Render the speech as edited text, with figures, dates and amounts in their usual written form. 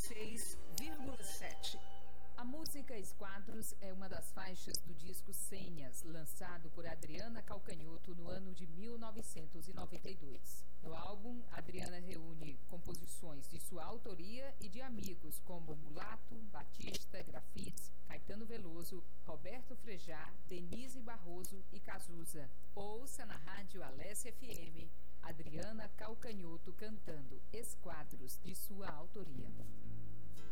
96,7. A música Esquadros é uma das faixas do disco Senhas, lançado por Adriana Calcanhoto no ano de 1992. No álbum, Adriana reúne composições de sua autoria e de amigos como Mulato, Batista, Grafite, Caetano Veloso, Roberto Frejá, Denise Barroso e Cazuza. Ouça na rádio Alessia FM, Adriana Calcanhoto cantando Esquadros, de sua autoria.